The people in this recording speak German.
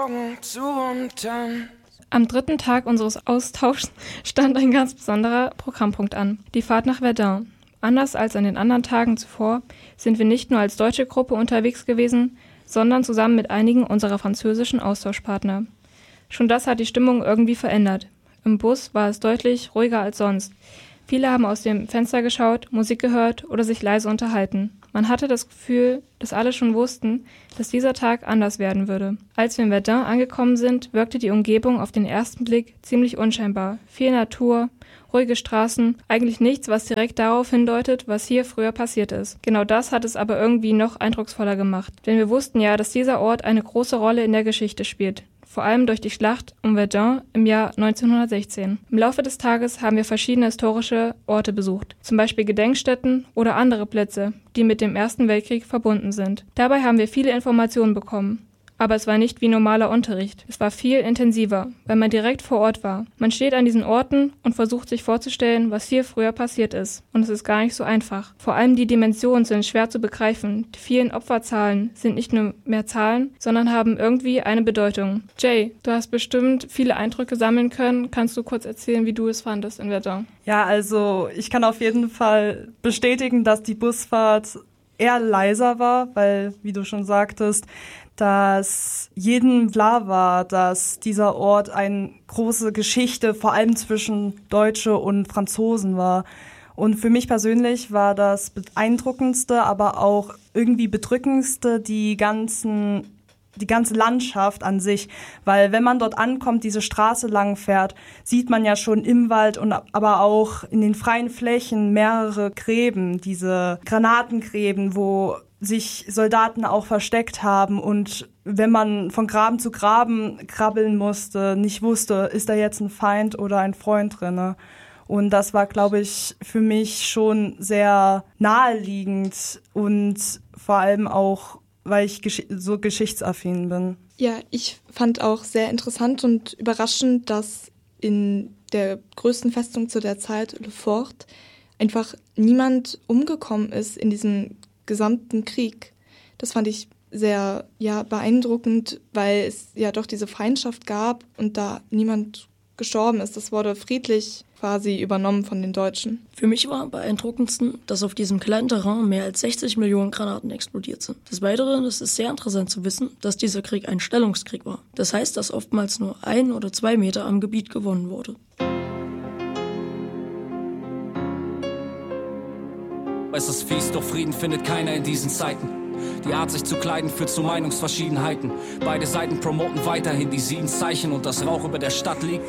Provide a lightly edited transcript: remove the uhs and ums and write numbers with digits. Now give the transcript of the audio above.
Augen zu und dann. Am dritten Tag unseres Austauschs stand ein ganz besonderer Programmpunkt an, die Fahrt nach Verdun. Anders als an den anderen Tagen zuvor sind wir nicht nur als deutsche Gruppe unterwegs gewesen, sondern zusammen mit einigen unserer französischen Austauschpartner. Schon das hat die Stimmung irgendwie verändert. Im Bus war es deutlich ruhiger als sonst. Viele haben aus dem Fenster geschaut, Musik gehört oder sich leise unterhalten. Man hatte das Gefühl, dass alle schon wussten, dass dieser Tag anders werden würde. Als wir in Verdun angekommen sind, wirkte die Umgebung auf den ersten Blick ziemlich unscheinbar. Viel Natur, ruhige Straßen, eigentlich nichts, was direkt darauf hindeutet, was hier früher passiert ist. Genau das hat es aber irgendwie noch eindrucksvoller gemacht. Denn wir wussten ja, dass dieser Ort eine große Rolle in der Geschichte spielt. Vor allem durch die Schlacht um Verdun im Jahr 1916. Im Laufe des Tages haben wir verschiedene historische Orte besucht, zum Beispiel Gedenkstätten oder andere Plätze, die mit dem Ersten Weltkrieg verbunden sind. Dabei haben wir viele Informationen bekommen. Aber es war nicht wie normaler Unterricht. Es war viel intensiver, weil man direkt vor Ort war. Man steht an diesen Orten und versucht sich vorzustellen, was hier früher passiert ist. Und es ist gar nicht so einfach. Vor allem die Dimensionen sind schwer zu begreifen. Die vielen Opferzahlen sind nicht nur mehr Zahlen, sondern haben irgendwie eine Bedeutung. Jay, du hast bestimmt viele Eindrücke sammeln können. Kannst du kurz erzählen, wie du es fandest in Verdun? Ja, also ich kann auf jeden Fall bestätigen, dass die Busfahrt eher leiser war, weil, wie du schon sagtest, dass jedem klar war, dass dieser Ort eine große Geschichte, vor allem zwischen Deutsche und Franzosen war. Und für mich persönlich war das beeindruckendste, aber auch irgendwie bedrückendste die ganze Landschaft an sich, weil wenn man dort ankommt, diese Straße lang fährt, sieht man ja schon im Wald und aber auch in den freien Flächen mehrere Gräben, diese Granatengräben, wo sich Soldaten auch versteckt haben und wenn man von Graben zu Graben krabbeln musste, nicht wusste, ist da jetzt ein Feind oder ein Freund drinne. Und das war, glaube ich, für mich schon sehr naheliegend und vor allem auch, weil ich so geschichtsaffin bin. Ja, ich fand auch sehr interessant und überraschend, dass in der größten Festung zu der Zeit, Le Fort, einfach niemand umgekommen ist in diesem gesamten Krieg. Das fand ich sehr beeindruckend, weil es ja doch diese Feindschaft gab und da niemand gestorben ist. Das wurde friedlich quasi übernommen von den Deutschen. Für mich war am beeindruckendsten, dass auf diesem kleinen Terrain mehr als 60 Millionen Granaten explodiert sind. Des Weiteren ist es sehr interessant zu wissen, dass dieser Krieg ein Stellungskrieg war. Das heißt, dass oftmals nur 1 oder 2 Meter am Gebiet gewonnen wurde. Es ist fies, doch Frieden findet keiner in diesen Zeiten. Die Art, sich zu kleiden, führt zu Meinungsverschiedenheiten. Beide Seiten promoten weiterhin die 7 Zeichen und das Rauch über der Stadt liegt.